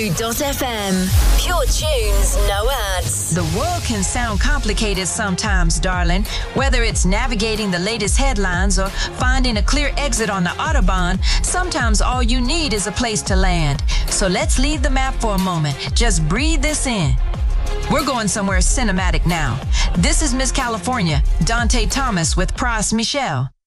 Move.fm. Pure tunes, no ads. The world can sound complicated sometimes, darling. Whether it's navigating the latest headlines or finding a clear exit on the Autobahn, sometimes all you need is a place to land. So let's leave the map for a moment. Just breathe this in. We're going somewhere cinematic now. This is Miss California, Dante Thomas with Pras Michel.